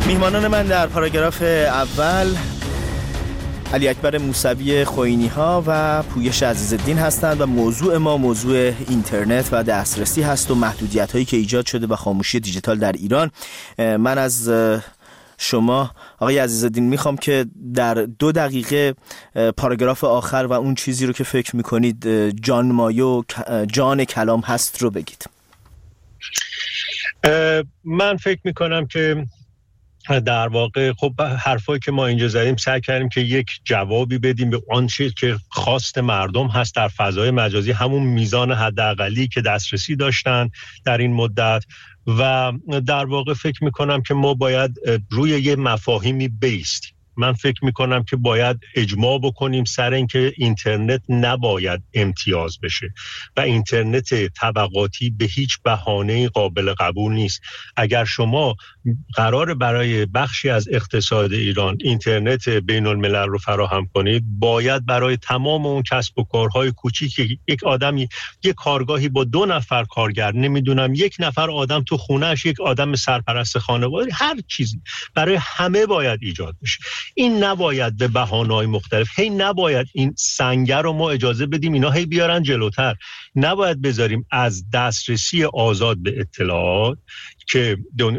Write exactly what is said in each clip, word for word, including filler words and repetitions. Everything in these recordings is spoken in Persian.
میهمانان من در پاراگراف اول علی اکبر موسوی خوئینی ها و پویش عزیزالدین هستند و موضوع ما موضوع اینترنت و دسترسی هست و محدودیت هایی که ایجاد شده و خاموشی دیجیتال در ایران. من از شما آقای عزیزالدین میخوام که در دو دقیقه پاراگراف آخر و اون چیزی رو که فکر میکنید جان مایه و جان کلام هست رو بگید. من فکر میکنم که در واقع خب حرفایی که ما اینجا زدیم سعی کردیم که یک جوابی بدیم به آن چیزی که خواست مردم هست در فضای مجازی، همون میزان حداقلی که دسترسی داشتن در این مدت. و در واقع فکر میکنم که ما باید روی یه مفاهیمی بیستیم. من فکر میکنم که باید اجماع بکنیم سر اینکه اینترنت نباید امتیاز بشه و اینترنت طبقاتی به هیچ بهانه‌ای قابل قبول نیست. اگر شما قرار برای بخشی از اقتصاد ایران اینترنت بین الملل رو فراهم کنید، باید برای تمام اون کسب و کارهای کوچیک، یک آدمی یک کارگاهی با دو نفر کارگر، نمیدونم یک نفر آدم تو خونهش، یک آدم سرپرست خانواده، هر چیزی برای همه باید ایجاد بشه. این نباید به بهانه‌های مختلف، هی نباید این سنگر رو ما اجازه بدیم اینا هی بیارن جلوتر. نباید بذاریم از دسترسی آزاد به اطلاعات که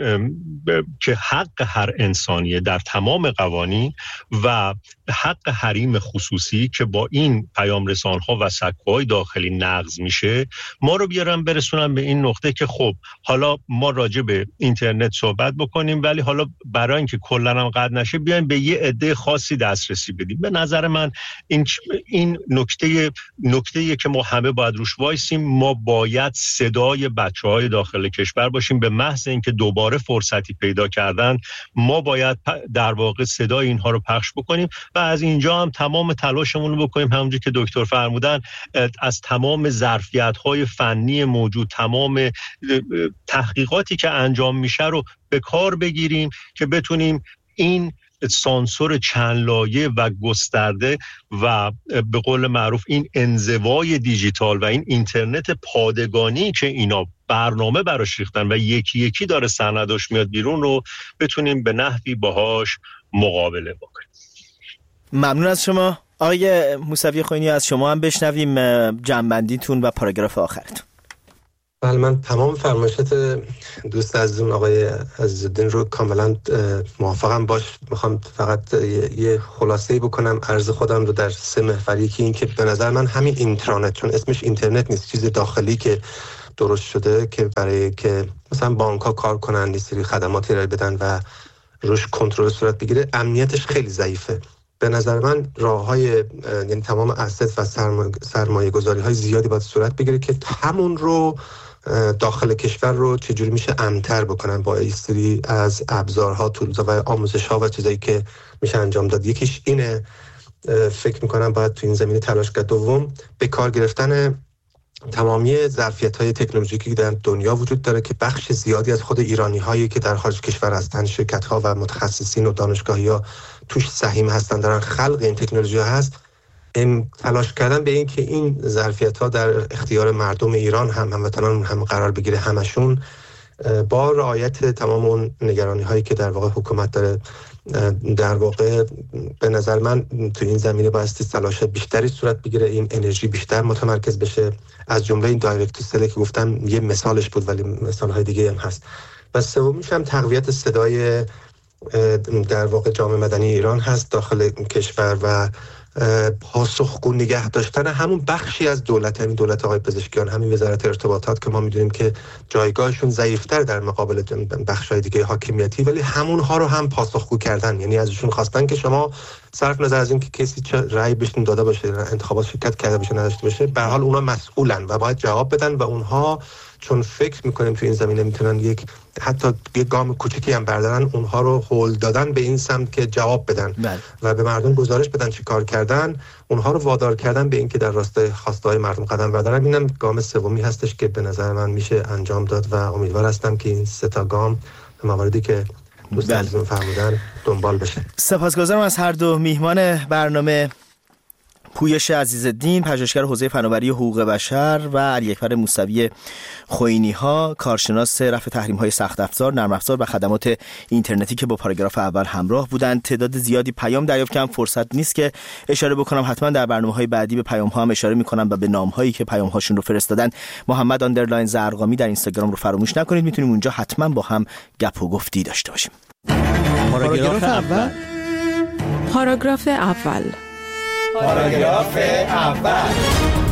که حق هر انسانیه در تمام قوانین و حق حریم خصوصی که با این پیام رسان‌ها و سکوهای داخلی نقض میشه، ما رو بیارن برسونن به این نقطه که خب حالا ما راجع به اینترنت صحبت بکنیم، ولی حالا برای اینکه کلاً هم قطع نشه بیایم به یه عده خاصی دسترسی بدیم. به نظر من این این نکته نکته‌ایه که ما همه باید روش وایسیم. ما باید صدای بچه‌های داخل کشور باشیم. به محض اینکه دوباره فرصتی پیدا کردن، ما باید در واقع صدای اینها رو پخش بکنیم و از اینجا هم تمام تلاشمون رو بکنیم، همونجوری که دکتر فرمودن، از تمام ظرفیت‌های فنی موجود، تمام تحقیقاتی که انجام میشه رو به کار بگیریم که بتونیم این سانسور چند لایه و گسترده و به قول معروف این انزوای دیجیتال و این اینترنت پادگانی که اینا برنامه براش ریختن و یکی یکی داره سنداش میاد بیرون رو بتونیم به نحوی باهاش مقابله بکنیم. ممنون از شما آقای موسوی خوئینی. از شما هم بشنویم جنبندیتون و پاراگراف آخرتون. بله، من تمام فرمایشات دوست عزیزم آقای عزیزالدین رو کاملا موافقم باش. میخوام فقط یه خلاصه‌ای بکنم عرض خودم رو در سه محوری که این که به نظر من همین اینترنت، چون اسمش اینترنت نیست، چیز داخلی که درست شده که برای که مثلا بانک‌ها کار کنن، یه سری خدماتی ارائه بدن و روش کنترل صورت بگیره، امنیتش خیلی ضعیفه. به نظر من راه‌های یعنی تمام اسست و سرمایه گذاری های زیادی باید صورت بگیره که همون رو داخل کشور رو چجوری میشه امن‌تر بکنن با این سری از ابزارها، تولزها و آموزش‌ها و چیزایی که میشه انجام داد. یکیش اینه، فکر میکنم باید تو این زمینه تلاش کرد. دوم، به کار گرفتن تمامی ظرفیت‌های تکنولوژیکی که در دنیا وجود داره که بخش زیادی از خود ایرانی‌هایی که در خارج کشور هستن، شرکت‌ها و متخصصین و دانشگاهی‌ها توش سهیم هستن، دارن خلق این تکنولوژی‌ها هست. این تلاش کردن به این که این ظرفیت‌ها در اختیار مردم ایران هم هموطنان هم قرار بگیره، همشون با رعایت تمام اون نگرانی‌هایی که در واقع حکومت داره. در واقع به نظر من تو این زمینه باید تلاش بیشتری صورت بگیره، این انرژی بیشتر متمرکز بشه. از جمله این دایرکت تو سل که گفتم یه مثالش بود، ولی مثال‌های دیگه هم هست. و سومیش هم تقویت صدای در واقع جامعه مدنی ایران هست داخل کشور و پاسخگو نگه داشتن همون بخشی از دولت، همین دولت آقای پزشکیان، همین وزارت ارتباطات که ما میدونیم که جایگاهشون ضعیف‌تر در مقابل بخش‌های دیگه حاکمیتی، ولی همونها رو هم پاسخگو کردن. یعنی ازشون خواستن که شما صرف نظر از این که کسی چه رأی بهشون داده باشه، انتخابات شرکت کرده باشه نداشته باشه، به هر حال اونها مسئولن و باید جواب بدن و اونها چون فکر میکنیم تو این زمینه میتونن یک حتی یک گام کوچکی هم بردارن، اونها رو هول دادن به این سمت که جواب بدن بله. و به مردم گزارش بدن چه کار کردن، اونها رو وادار کردن به این که در راستای خواسته‌های مردم قدم بردارن. اینم گام سومی هستش که به نظر من میشه انجام داد و امیدوار هستم که این سه تا گام مواردی که دوست عزیزم فرمودن دنبال بشه. سپاسگزارم از هر دو میهمان برنامه. پویش عزیزالدین، پژوهشگر حوزه فناوری حقوق بشر و علی اکبر موسوی خوئینی‌ها، کارشناس رفع تحریم‌های سخت افزار، نرم افزار و خدمات اینترنتی که با پاراگراف اول همراه بودند. تعداد زیادی پیام دریافت کردم، فرصت نیست که اشاره بکنم. حتما در برنامه‌های بعدی به پیام‌ها هم اشاره می‌کنم و به نام‌هایی که پیام‌هاشون رو فرستادن. محمد آندرلاین زرقامی در اینستاگرام رو فراموش نکنید. می‌تونیم اونجا حتما با هم گپ و گفتی داشته باشیم. پاراگراف اول. پاراگراف اول. پاراگراف اول